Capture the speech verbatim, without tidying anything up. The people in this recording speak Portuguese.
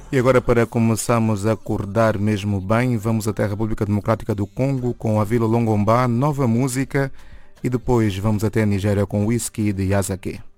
E agora, para começarmos a acordar mesmo bem, vamos até a República Democrática do Congo com a Vila Longomba, nova música, e depois vamos até a Nigéria com Wizkid e Yazake.